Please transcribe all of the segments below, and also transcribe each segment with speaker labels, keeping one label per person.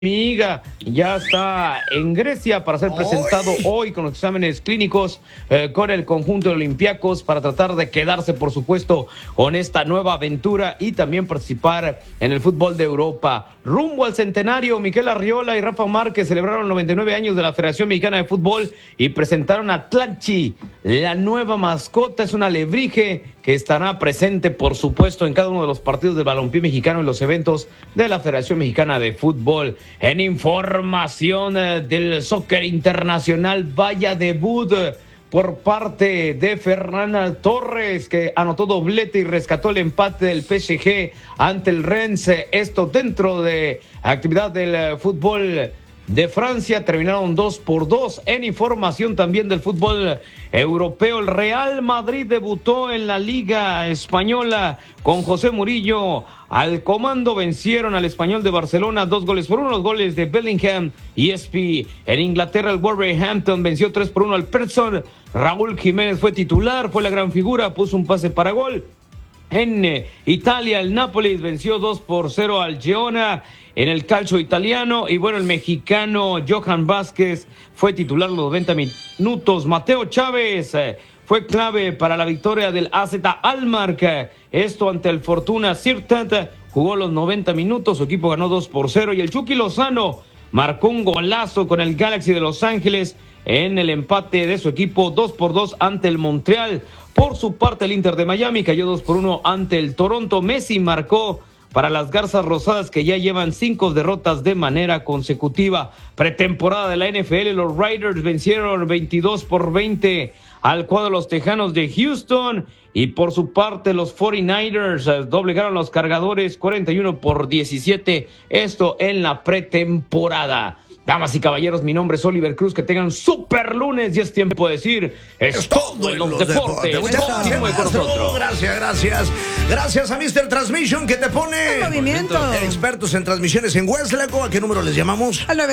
Speaker 1: Amiga ya está en Grecia para ser presentado hoy con los exámenes clínicos con el conjunto de Olympiacos para tratar de quedarse, por supuesto, con esta nueva aventura y también participar en el fútbol de Europa. Rumbo al centenario, Miquel Arriola y Rafa Márquez celebraron 99 años de la Federación Mexicana de Fútbol y presentaron a Tlachi. La nueva mascota es una alebrije que estará presente, por supuesto, en cada uno de los partidos del balompié mexicano y los eventos de la Federación Mexicana de Fútbol. En información del soccer internacional, vaya debut por parte de Ferran Torres, que anotó doblete y rescató el empate del PSG ante el Rennes. Esto dentro de actividad del fútbol de Francia. Terminaron 2-2. En información también del fútbol europeo, el Real Madrid debutó en la Liga Española con José Murillo al comando. Vencieron al Español de Barcelona 2-1. Los goles de Bellingham y Espi. En Inglaterra, el Wolverhampton venció 3-1 al Preston. Raúl Jiménez fue titular, fue la gran figura, puso un pase para gol. En Italia, el Nápoles venció 2-0 al Girona en el calcio italiano. Y bueno, el mexicano Johan Vázquez fue titular los 90 minutos. Mateo Chávez fue clave para la victoria del AZ Alkmaar. Esto ante el Fortuna Sittard. Jugó los 90 minutos, su equipo ganó 2-0. Y el Chucky Lozano marcó un golazo con el Galaxy de Los Ángeles en el empate de su equipo 2-2 ante el Montreal. Por su parte, el Inter de Miami cayó 2-1 ante el Toronto. Messi marcó para las Garzas Rosadas, que ya llevan 5 derrotas de manera consecutiva. Pretemporada de la NFL, los Raiders vencieron 22-20 al cuadro de los Tejanos de Houston. Y por su parte, los 49ers doblegaron a los Cargadores 41-17. Esto en la pretemporada. Damas y caballeros, mi nombre es Oliver Cruz. Que tengan super lunes y es tiempo de decir: es todo en los deportes. Continúe con nosotros.
Speaker 2: Gracias a Mr. Transmission, que te pone
Speaker 3: en movimiento.
Speaker 2: Expertos en transmisiones en Weslaco. ¿A qué número les llamamos?
Speaker 3: Al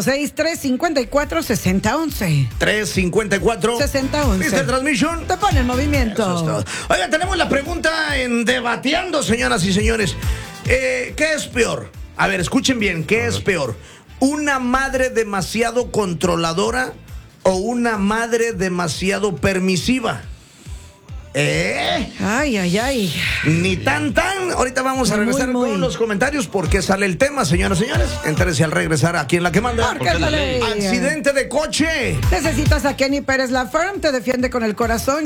Speaker 3: 956-354-6011.
Speaker 2: 354-6011. Mr. Transmission
Speaker 3: te pone en movimiento.
Speaker 2: Oiga, tenemos la pregunta en Debateando, señoras y señores. ¿Qué es peor? A ver, escuchen bien, ¿qué es peor? ¿Una madre demasiado controladora o una madre demasiado permisiva?
Speaker 3: Ay.
Speaker 2: Ni tan. Ahorita vamos a regresar con los comentarios porque sale el tema, señoras y señores. Entérese al regresar aquí en La que manda.
Speaker 3: Accidente
Speaker 2: de coche.
Speaker 3: Necesitas a Kenny Pérez Lafirm, te defiende con el corazón.